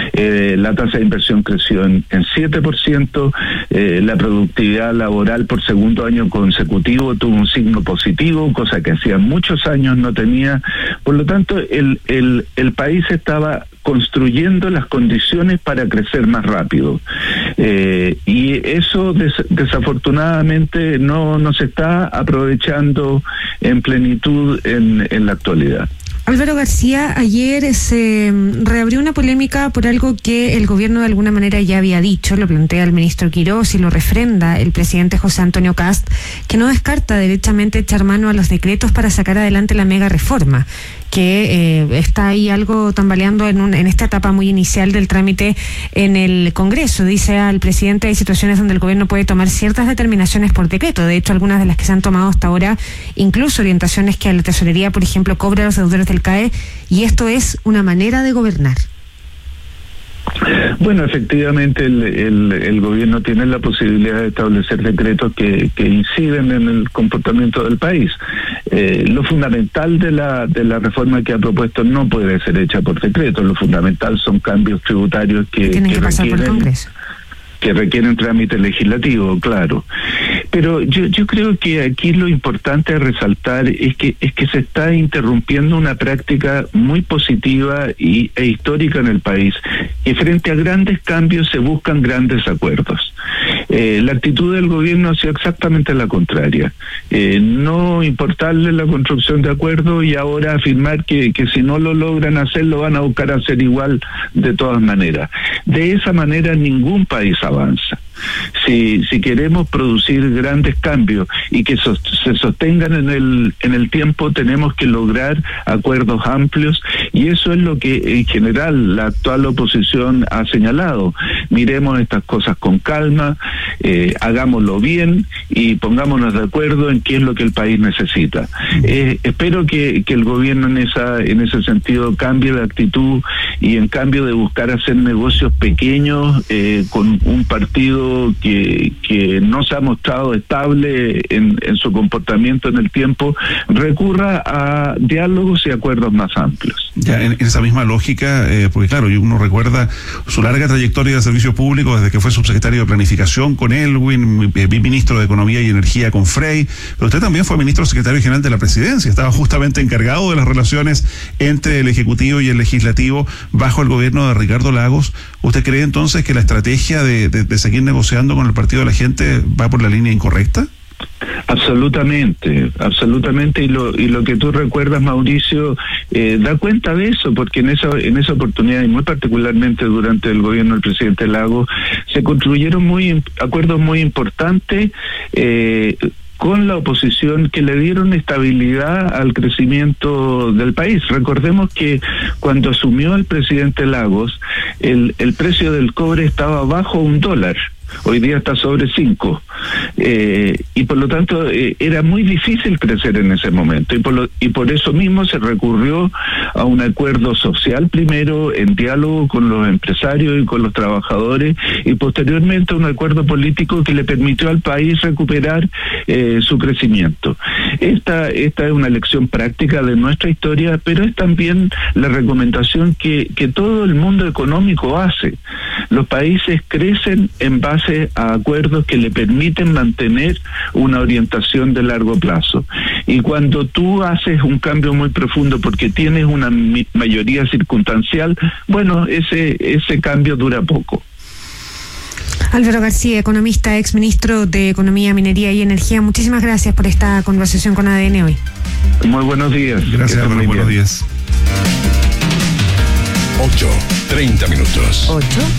La tasa de inversión creció en 7%, la productividad laboral por segundo año consecutivo tuvo un signo positivo, cosa que hacía muchos años no tenía. Por lo tanto, el país estaba construyendo las condiciones para crecer más rápido. Y eso desafortunadamente no se está aprovechando en plenitud en la actualidad. Álvaro García, ayer se reabrió una polémica por algo que el gobierno de alguna manera ya había dicho, lo plantea el ministro Quirós y lo refrenda el presidente José Antonio Kast, que no descarta derechamente echar mano a los decretos para sacar adelante la mega reforma, que está ahí algo tambaleando en esta etapa muy inicial del trámite en el Congreso. Dice al presidente, hay situaciones donde el gobierno puede tomar ciertas determinaciones por decreto, de hecho algunas de las que se han tomado hasta ahora, incluso orientaciones que a la tesorería, por ejemplo, cobra a los deudores del CAE, y esto es una manera de gobernar. Bueno, efectivamente el gobierno tiene la posibilidad de establecer decretos que inciden en el comportamiento del país. Lo fundamental de la reforma que ha propuesto no puede ser hecha por decreto. Lo fundamental son cambios tributarios que pasar por el Congreso, que requieren trámite legislativo, claro. Pero yo creo que aquí lo importante a resaltar es que se está interrumpiendo una práctica muy positiva e histórica en el país, que frente a grandes cambios se buscan grandes acuerdos. La actitud del gobierno ha sido exactamente la contraria. No importarle la construcción de acuerdos y ahora afirmar que si no lo logran hacer, lo van a buscar hacer igual de todas maneras. De esa manera ningún país avanza. Si queremos producir grandes cambios y que se sostengan en el tiempo, tenemos que lograr acuerdos amplios, y eso es lo que en general la actual oposición ha señalado. Miremos estas cosas con calma, hagámoslo bien y pongámonos de acuerdo en qué es lo que el país necesita. Espero que el gobierno en ese sentido cambie de actitud y en cambio de buscar hacer negocios pequeños con un partido que no se ha mostrado estable en su comportamiento en el tiempo, recurra a diálogos y acuerdos más amplios. Ya, en esa misma lógica, porque claro, uno recuerda su larga trayectoria de servicio público desde que fue subsecretario de Planificación con Elwin, ministro de Economía y Energía con Frey, pero usted también fue ministro secretario general de la Presidencia, estaba justamente encargado de las relaciones entre el Ejecutivo y el Legislativo bajo el gobierno de Ricardo Lagos. ¿Usted cree entonces que la estrategia de seguir negociando con el Partido de la Gente va por la línea incorrecta? Absolutamente, y lo que tú recuerdas, Mauricio, da cuenta de eso, porque en esa oportunidad, y muy particularmente durante el gobierno del presidente Lagos, se construyeron acuerdos muy importantes con la oposición que le dieron estabilidad al crecimiento del país. Recordemos que cuando asumió el presidente Lagos, el precio del cobre estaba bajo $1. Hoy día está sobre 5, y por lo tanto era muy difícil crecer en ese momento, y por eso mismo se recurrió a un acuerdo social primero, en diálogo con los empresarios y con los trabajadores, y posteriormente un acuerdo político que le permitió al país recuperar su crecimiento. Esta es una lección práctica de nuestra historia, pero es también la recomendación que todo el mundo económico hace. Los países crecen en base a acuerdos que le permiten mantener una orientación de largo plazo. Y cuando tú haces un cambio muy profundo porque tienes una mayoría circunstancial, bueno, ese cambio dura poco. Álvaro García, economista, exministro de Economía, Minería y Energía, muchísimas gracias por esta conversación con ADN hoy. Muy buenos días. Gracias, Álvaro, buenos días. 8:30. 8